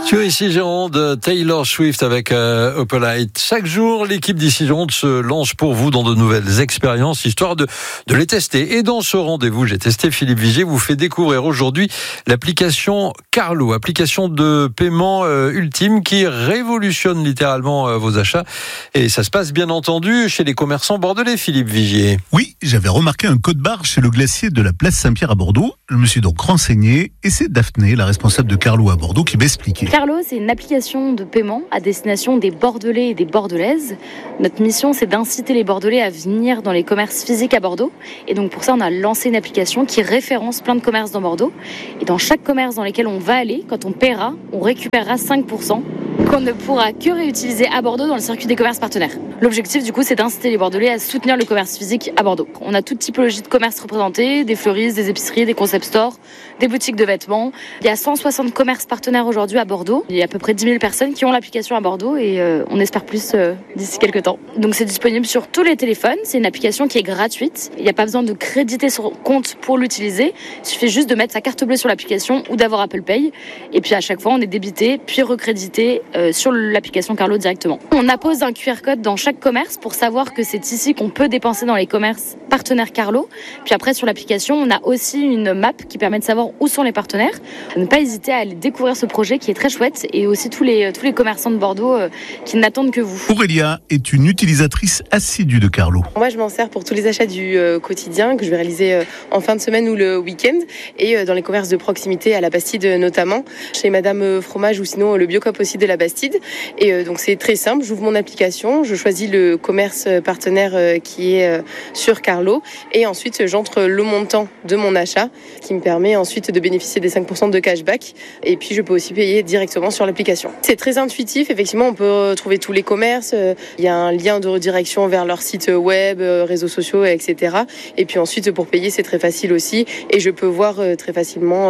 Sur ici Gironde, Taylor Swift avec Opalite. Chaque jour, l'équipe d'ici Gironde se lance pour vous dans de nouvelles expériences, histoire de les tester. Et dans ce rendez-vous, j'ai testé, Philippe Vigier vous fait découvrir aujourd'hui l'application Carlo, application de paiement ultime qui révolutionne littéralement vos achats. Et ça se passe bien entendu chez les commerçants bordelais, Philippe Vigier. Oui, j'avais remarqué un code barre chez le glacier de la place Saint-Pierre à Bordeaux. Je me suis donc renseigné et c'est Daphné, la responsable de Carlo à Bordeaux, qui m'expliquait. Carlo, c'est une application de paiement à destination des Bordelais et des Bordelaises. Notre mission, c'est d'inciter les Bordelais à venir dans les commerces physiques à Bordeaux. Et donc pour ça, on a lancé une application qui référence plein de commerces dans Bordeaux. Et dans chaque commerce dans lequel on va aller, quand on paiera, on récupérera 5% qu'on ne pourra que réutiliser à Bordeaux dans le circuit des commerces partenaires. L'objectif, du coup, c'est d'inciter les Bordelais à soutenir le commerce physique à Bordeaux. On a toute typologie de commerces représentés, des fleuristes, des épiceries, des concept stores, des boutiques de vêtements. Il y a 160 commerces partenaires aujourd'hui à Bordeaux. Il y a à peu près 10 000 personnes qui ont l'application à Bordeaux et on espère plus d'ici quelques temps. Donc c'est disponible sur tous les téléphones. C'est une application qui est gratuite. Il n'y a pas besoin de créditer son compte pour l'utiliser. Il suffit juste de mettre sa carte bleue sur l'application ou d'avoir Apple Pay. Et puis à chaque fois, on est débité puis recrédité sur l'application Carlo directement. On appose un QR code dans chaque commerce pour savoir que c'est ici qu'on peut dépenser dans les commerces partenaires Carlo. Puis après, sur l'application, on a aussi une map qui permet de savoir où sont les partenaires. Ne pas hésiter à aller découvrir ce projet qui est très chouette et aussi tous les commerçants de Bordeaux qui n'attendent que vous. Aurélia est une utilisatrice assidue de Carlo. Moi, je m'en sers pour tous les achats du quotidien que je vais réaliser en fin de semaine ou le week-end et dans les commerces de proximité à la Bastide notamment, chez Madame Fromage ou sinon le Biocop aussi de la Bastide. Et donc c'est très simple, j'ouvre mon application, je choisis le commerce partenaire qui est sur Carlo et ensuite j'entre le montant de mon achat qui me permet ensuite de bénéficier des 5% de cashback et puis je peux aussi payer directement sur l'application. C'est très intuitif, effectivement on peut trouver tous les commerces, il y a un lien de redirection vers leur site web, réseaux sociaux, etc. Et puis ensuite pour payer c'est très facile aussi et je peux voir très facilement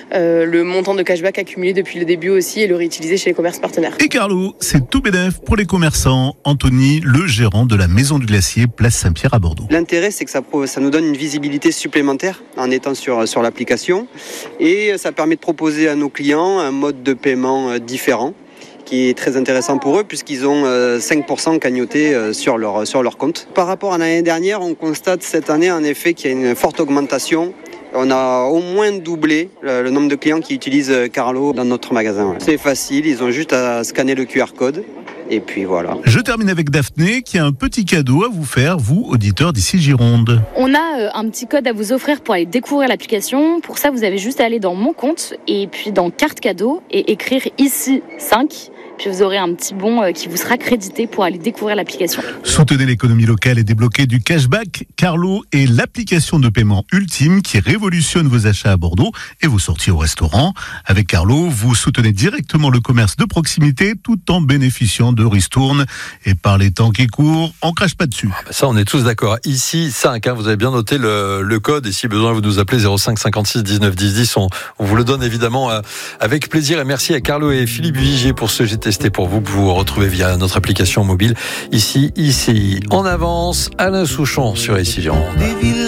le montant de cashback accumulé depuis le début aussi et le réutiliser chez les commerces partenaires. Et Carlo, c'est tout bénef pour les commerçants. Anthony, le gérant de la Maison du Glacier, place Saint-Pierre à Bordeaux. L'intérêt, c'est que ça nous donne une visibilité supplémentaire en étant sur l'application et ça permet de proposer à nos clients un mode de paiement différent qui est très intéressant pour eux puisqu'ils ont 5% cagnoté sur leur compte. Par rapport à l'année dernière, on constate cette année en effet qu'il y a une forte augmentation. On a au moins doublé le nombre de clients qui utilisent Carlo dans notre magasin. C'est facile, ils ont juste à scanner le QR code. Et puis voilà. Je termine avec Daphné qui a un petit cadeau à vous faire, vous, auditeurs d'ici Gironde. On a un petit code à vous offrir pour aller découvrir l'application. Pour ça, vous avez juste à aller dans Mon compte et puis dans Carte cadeau et écrire ici 5. Puis vous aurez un petit bon qui vous sera crédité pour aller découvrir l'application. Soutenez l'économie locale et débloquez du cashback. Carlo est l'application de paiement ultime qui révolutionne vos achats à Bordeaux et vos sorties au restaurant. Avec Carlo, vous soutenez directement le commerce de proximité tout en bénéficiant de ristournes. Et par les temps qui courent, on crache pas dessus. Ça, on est tous d'accord. Ici, 5, vous avez bien noté le code. Et si besoin, vous nous appelez 05 56 19 10 10. On vous le donne évidemment avec plaisir. Et merci à Carlo et Philippe Vigier pour ce GT testé pour vous. Vous retrouvez via notre application mobile. Ici, en avance, Alain Souchon sur ici Gironde.